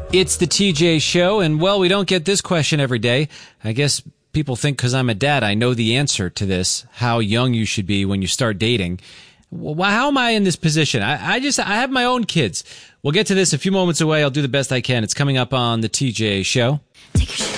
It's the TJ Show, and well, we don't get this question every day. I guess people think because I'm a dad, I know the answer to this, how young you should be when you start dating. Well, how am I in this position? I have my own kids. We'll get to this a few moments away. I'll do the best I can. It's coming up on the TJ Show. Take your